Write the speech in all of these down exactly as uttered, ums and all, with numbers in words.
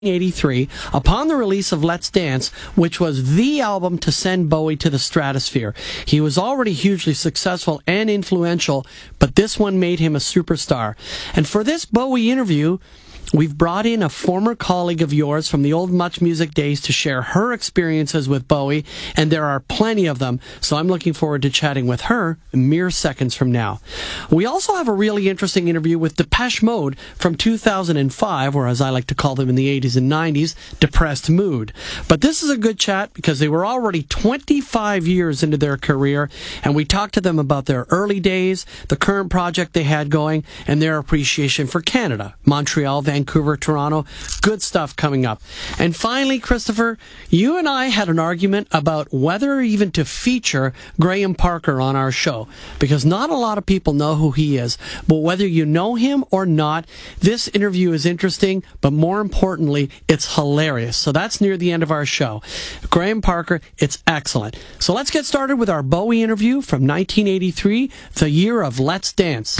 eighty-three, upon the release of Let's Dance, which was the album to send Bowie to the stratosphere. He was already hugely successful and influential, but this one made him a superstar. And for this Bowie interview, we've brought in a former colleague of yours from the old Much Music days to share her experiences with Bowie, and there are plenty of them, so I'm looking forward to chatting with her mere seconds from now. We also have a really interesting interview with Depeche Mode from two thousand five, or as I like to call them in the eighties and nineties, Depressed Mood. But this is a good chat because they were already twenty-five years into their career, and we talked to them about their early days, the current project they had going, and their appreciation for Canada, Montreal, Vancouver, Toronto. Good stuff coming up. And finally, Christopher, you and I had an argument about whether even to feature Graham Parker on our show, because not a lot of people know who he is. But whether you know him or not, this interview is interesting, but more importantly, it's hilarious. So that's near the end of our show. Graham Parker, it's excellent. So let's get started with our Bowie interview from nineteen eighty-three, the year of Let's Dance.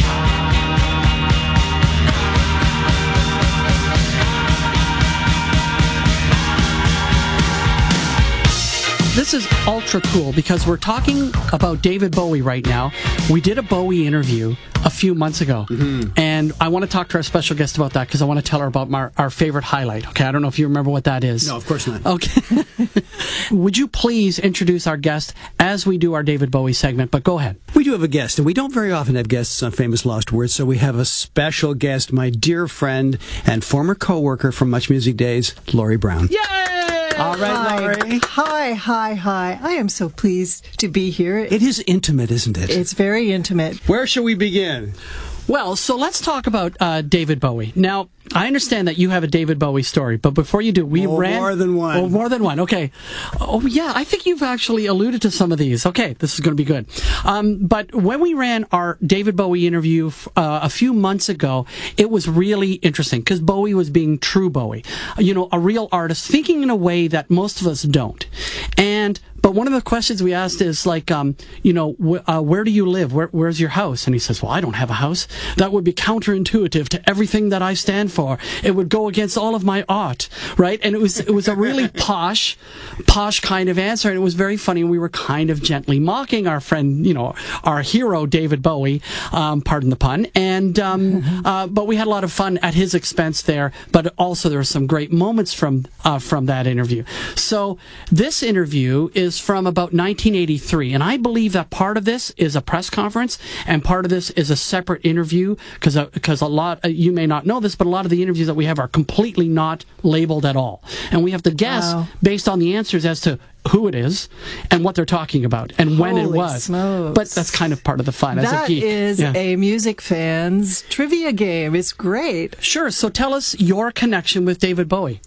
This is ultra cool because we're talking about David Bowie right now. We did a Bowie interview a few months ago, mm-hmm. and I want to talk to our special guest about that because I want to tell her about my, our favorite highlight. Okay, I don't know if you remember what that is. No, of course not. Okay. Would you please introduce our guest as we do our David Bowie segment, but go ahead. We do have a guest, and we don't very often have guests on Famous Lost Words, so we have a special guest, my dear friend and former co-worker from Much Music days, Laurie Brown. Yay! All right, Hi. Laurie. Hi, hi, hi. I am so pleased to be here. It is intimate, isn't it? It's very intimate. Where shall we begin? Well, so let's talk about uh, David Bowie. Now, I understand that you have a David Bowie story, but before you do, we oh, ran... more than one. Oh, more than one, okay. Oh, yeah, I think you've actually alluded to some of these. Okay, this is going to be good. Um, but when we ran our David Bowie interview uh, a few months ago, it was really interesting because Bowie was being true Bowie. You know, a real artist, thinking in a way that most of us don't. And... But one of the questions we asked is like, um, you know, wh- uh, where do you live? Where, where's your house? And he says, well, I don't have a house. That would be counterintuitive to everything that I stand for. It would go against all of my art, right? And it was it was a really posh, posh kind of answer, and it was very funny. And we were kind of gently mocking our friend, you know, our hero David Bowie, um, pardon the pun. And um, uh, but we had a lot of fun at his expense there. But also there were some great moments from uh, from that interview. So this interview is from about nineteen eighty-three, and I believe that part of this is a press conference and part of this is a separate interview because because a lot uh, you may not know this, but a lot of the interviews that we have are completely not labeled at all, and we have to guess wow. based on the answers as to who it is and what they're talking about and when Holy it was. Smokes. But that's kind of part of the fun. That as a geek. is yeah. a music fan's trivia game. It's great. Sure. So tell us your connection with David Bowie.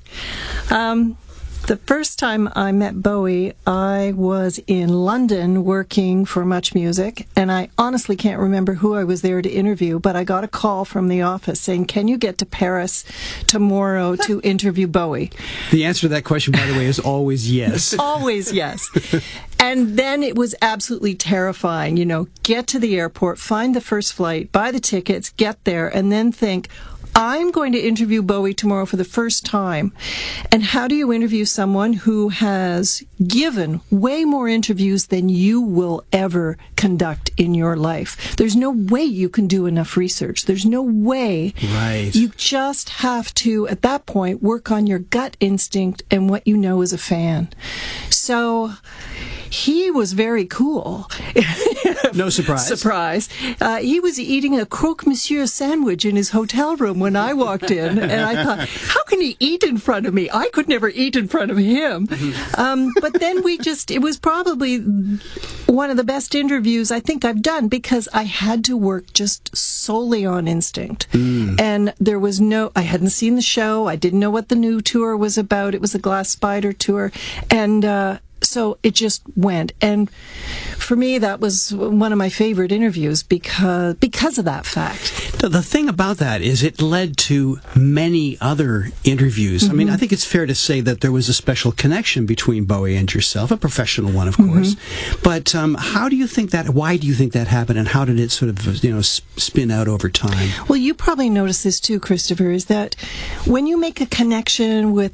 Um, The first time I met Bowie, I was in London working for Much Music, and I honestly can't remember who I was there to interview, but I got a call from the office saying, can you get to Paris tomorrow to interview Bowie? The answer to that question, by the way, is always yes. Always yes. And then it was absolutely terrifying, you know, get to the airport, find the first flight, buy the tickets, get there, and then think, I'm going to interview Bowie tomorrow for the first time. And how do you interview someone who has given way more interviews than you will ever conduct in your life? There's no way you can do enough research. There's no way. Right. You just have to, at that point, work on your gut instinct and what you know as a fan. So he was very cool. No surprise. Surprise. Uh, he was eating a croque monsieur sandwich in his hotel room when I walked in, and I thought, how can he eat in front of me? I could never eat in front of him. Um, but then we just, it was probably one of the best interviews I think I've done because I had to work just solely on instinct. Mm. And there was no, I hadn't seen the show. I didn't know what the new tour was about. It was a Glass Spider tour. And, uh, So it just went. And for me, that was one of my favorite interviews because because of that fact. The, the thing about that is it led to many other interviews. Mm-hmm. I mean, I think it's fair to say that there was a special connection between Bowie and yourself, a professional one, of course. Mm-hmm. But um, how do you think that, why do you think that happened, and how did it sort of, you know, spin out over time? Well, you probably noticed this too, Christopher, is that when you make a connection with